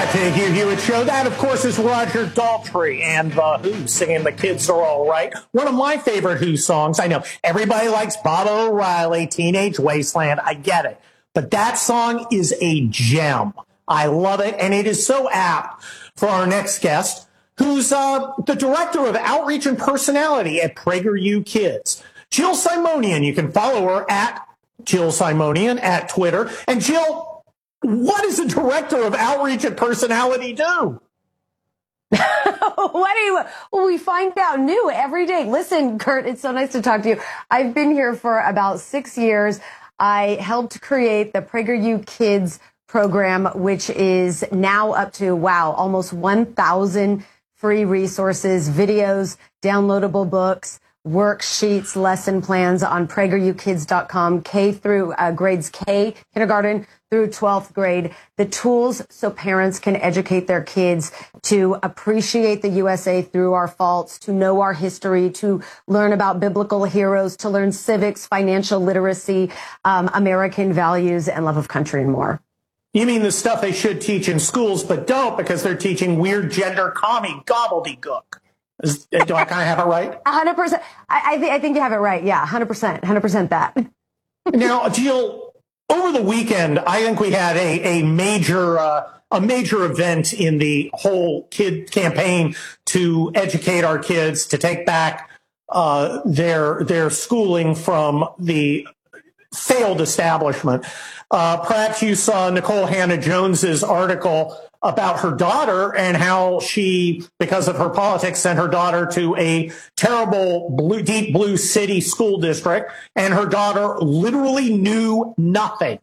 Thank you, Hewitt Show. That, of course, is Roger Daltrey and The Who singing The Kids Are All Right. One of my favorite Who songs. I know everybody likes Baba O'Riley, Teenage Wasteland. I get it. But that song is a gem. I love it. And it is so apt for our next guest, who's the director of outreach and personality at PragerU Kids. Jill Simonian. You can follow her at Jill Simonian at Twitter. And Jill, what does the director of outreach and personality do? Well, we find out new every day. Listen, Kurt, it's so nice to talk to you. I've been here for about 6 years. I helped create the PragerU Kids program, which is now up to, almost 1,000 free resources, videos, downloadable books, worksheets, lesson plans on PragerUkids.com, K through grades K, kindergarten through 12th grade, the tools so parents can educate their kids to appreciate the USA through our faults, to know our history, to learn about biblical heroes, to learn civics, financial literacy, American values, and love of country and more. You mean the stuff they should teach in schools but don't because they're teaching weird gender commie gobbledygook? Do I kind of have it right? 100%. I think you have it right. Yeah, 100% that. Now, Jill, over the weekend, I think we had a major event in the whole kid campaign to educate our kids, to take back their schooling from the failed establishment. Perhaps you saw Nicole Hannah-Jones's article about her daughter and how she, because of her politics, sent her daughter to a terrible deep blue city school district, and her daughter literally knew nothing.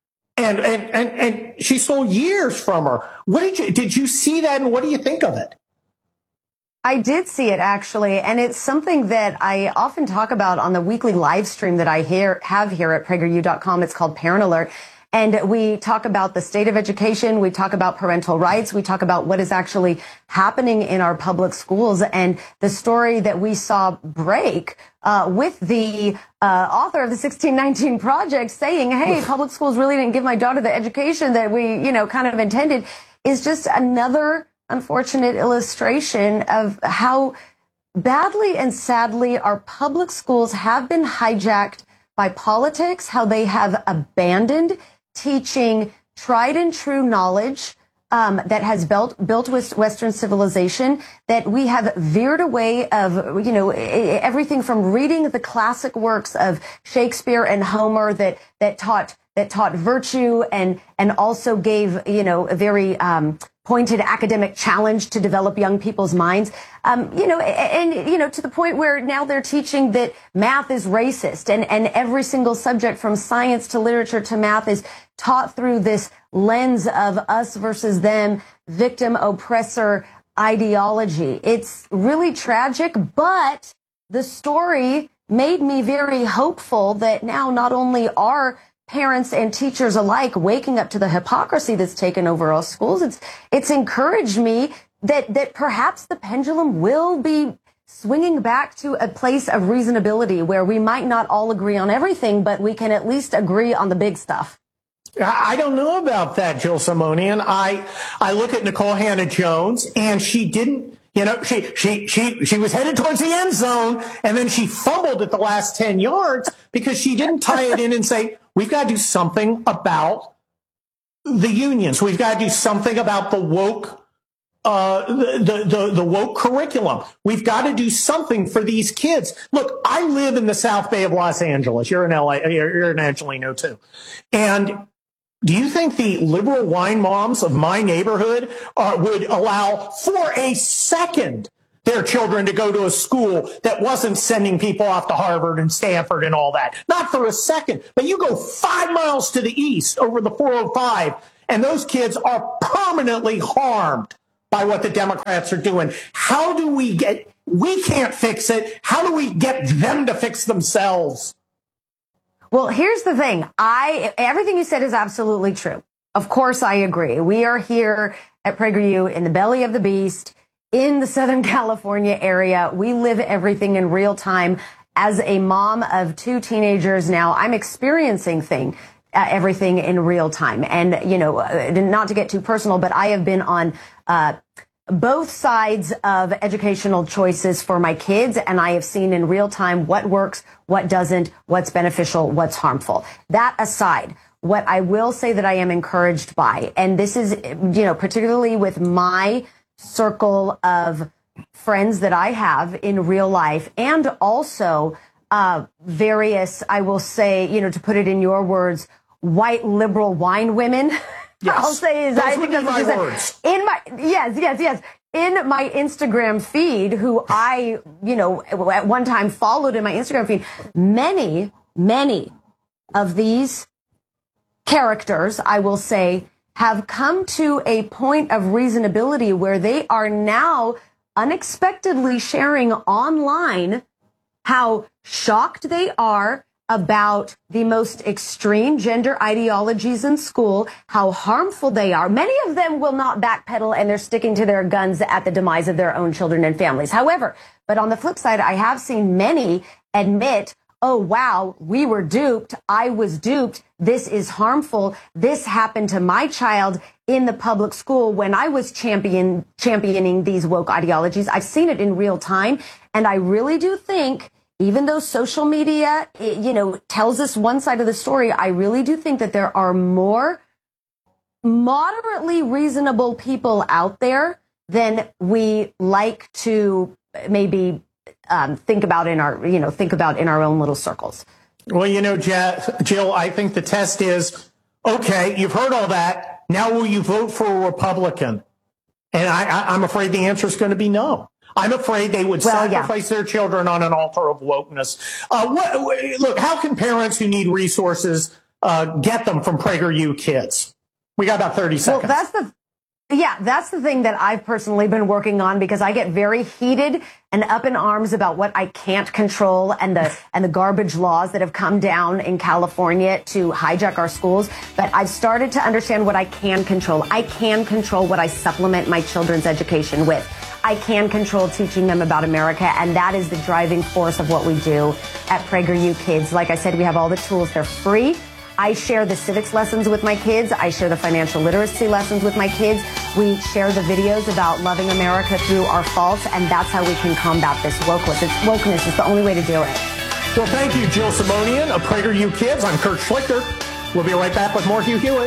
And she stole years from her. Did you see that, and what do you think of it? I did see it, actually, and it's something that I often talk about on the weekly live stream that I have here at PragerU.com. It's called Parent Alert. And we talk about the state of education. We talk about parental rights. We talk about what is actually happening in our public schools. And the story that we saw break with the author of the 1619 Project saying, hey, public schools really didn't give my daughter the education that we, kind of intended, is just another unfortunate illustration of how badly and sadly our public schools have been hijacked by politics, how they have abandoned teaching tried and true knowledge that has built Western civilization, that we have veered away of, everything from reading the classic works of Shakespeare and Homer that taught virtue and also gave, a very pointed academic challenge to develop young people's minds, to the point where now they're teaching that math is racist and every single subject from science to literature to math is taught through this lens of us versus them, victim oppressor ideology. It's really tragic, but the story made me very hopeful that now not only are parents and teachers alike waking up to the hypocrisy that's taken over our schools, it's encouraged me that perhaps the pendulum will be swinging back to a place of reasonability where we might not all agree on everything, but we can at least agree on the big stuff. I don't know about that, Jill Simonian. I look at Nicole Hannah-Jones, and she didn't, she was headed towards the end zone, and then she fumbled at the last 10 yards because she didn't tie it in and say, we've got to do something about the unions. We've got to do something about the woke, the woke curriculum. We've got to do something for these kids. Look, I live in the South Bay of Los Angeles. You're in LA. You're in Angelino too. And do you think the liberal wine moms of my neighborhood would allow for a second their children to go to a school that wasn't sending people off to Harvard and Stanford and all that? Not for a second. But you go 5 miles to the east over the 405, and those kids are permanently harmed by what the Democrats are doing. How do we can't fix it. How do we get them to fix themselves? Well, here's the thing. Everything you said is absolutely true. Of course, I agree. We are here at PragerU in the belly of the beast in the Southern California area. We live everything in real time. As a mom of 2 teenagers now, I'm experiencing everything in real time. And, not to get too personal, but I have been on both sides of educational choices for my kids, and I have seen in real time what works, what doesn't, what's beneficial, what's harmful. That aside, what I will say that I am encouraged by, and this is, particularly with my circle of friends that I have in real life, and also various, I will say, to put it in your words, white liberal wine women. Yes. I'll say is, I think that's my words. Yes. In my Instagram feed, who I, at one time followed in my Instagram feed, many of these characters, I will say, have come to a point of reasonability where they are now unexpectedly sharing online how shocked they are about the most extreme gender ideologies in school, how harmful they are. Many of them will not backpedal, and they're sticking to their guns at the demise of their own children and families. However, but on the flip side, I have seen many admit, oh, wow, we were duped. I was duped. This is harmful. This happened to my child in the public school when I was championing these woke ideologies. I've seen it in real time. And I really do think, even though social media, tells us one side of the story, I really do think that there are more moderately reasonable people out there than we like to maybe think about in our own little circles. Well, Jill, I think the test is, okay, you've heard all that. Now will you vote for a Republican? And I'm afraid the answer is going to be no. I'm afraid they would sacrifice their children on an altar of wokeness. Look, how can parents who need resources get them from PragerU Kids? We got about 30 seconds. Well, that's the thing that I've personally been working on, because I get very heated and up in arms about what I can't control and the garbage laws that have come down in California to hijack our schools. But I've started to understand what I can control. I can control what I supplement my children's education with. I can control teaching them about America, and that is the driving force of what we do at PragerU Kids. Like I said, we have all the tools. They're free. I share the civics lessons with my kids. I share the financial literacy lessons with my kids. We share the videos about loving America through our faults, and that's how we can combat this wokeness. Wokeness is the only way to do it. Well, thank you, Jill Simonian of PragerU Kids. I'm Kurt Schlichter. We'll be right back with more Hugh Hewitt.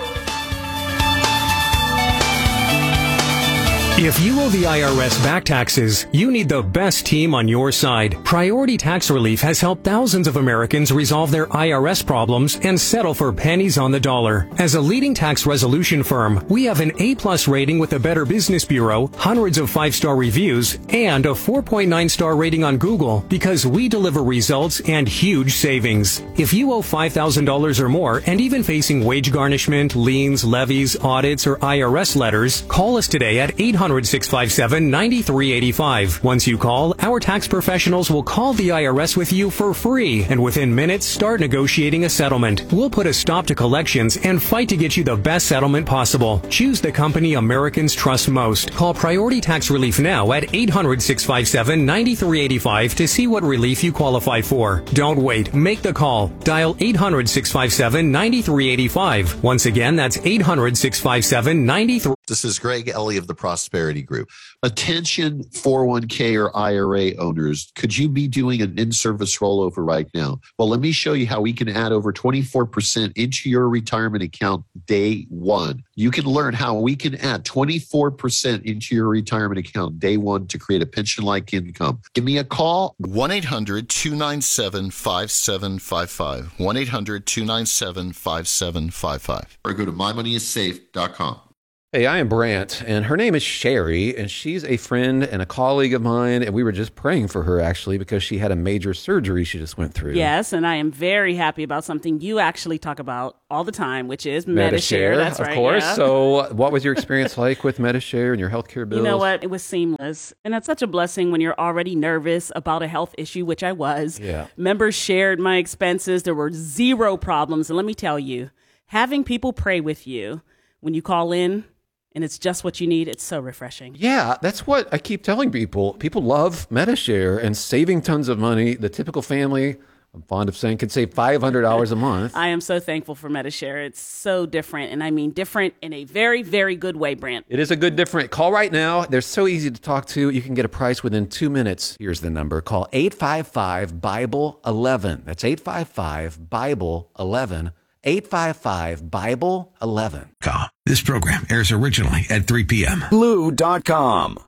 If you owe the IRS back taxes, you need the best team on your side. Priority Tax Relief has helped thousands of Americans resolve their IRS problems and settle for pennies on the dollar. As a leading tax resolution firm, we have an A+ rating with the Better Business Bureau, hundreds of 5-star reviews, and a 4.9-star rating on Google because we deliver results and huge savings. If you owe $5,000 or more and even facing wage garnishment, liens, levies, audits, or IRS letters, call us today at 800-657-9385. Once you call, our tax professionals will call the IRS with you for free, and within minutes, start negotiating a settlement. We'll put a stop to collections and fight to get you the best settlement possible. Choose the company Americans trust most. Call Priority Tax Relief now at 800-657-9385 to see what relief you qualify for. Don't wait. Make the call. Dial 800-657-9385. Once again, that's 800-657-9385. This is Greg Ellie of the Prosperity Group. Attention 401k or IRA owners, could you be doing an in-service rollover right now? Well, let me show you how we can add over 24% into your retirement account day one. You can learn how we can add 24% into your retirement account day one to create a pension-like income. Give me a call. 1-800-297-5755. 1-800-297-5755. Or go to mymoneyissafe.com. Hey, I am Brant, and her name is Sherry, and she's a friend and a colleague of mine, and we were just praying for her, actually, because she had a major surgery she just went through. Yes, and I am very happy about something you actually talk about all the time, which is Medi-Share. That's right, of course. Yeah. So what was your experience like with Medi-Share and your healthcare bills? You know what? It was seamless, and that's such a blessing when you're already nervous about a health issue, which I was. Yeah. Members shared my expenses. There were zero problems, and let me tell you, having people pray with you when you call in, and it's just what you need, it's so refreshing. Yeah, that's what I keep telling people. People love Medi-Share and saving tons of money. The typical family, I'm fond of saying, can save $500 a month. I am so thankful for Medi-Share. It's so different, and I mean different in a very, very good way, Brant. It is a good different. Call right now. They're so easy to talk to. You can get a price within 2 minutes. Here's the number. Call 855-BIBLE-11. That's 855-BIBLE-11. 855-BIBLE-11. This program airs originally at 3 p.m. Blue.com.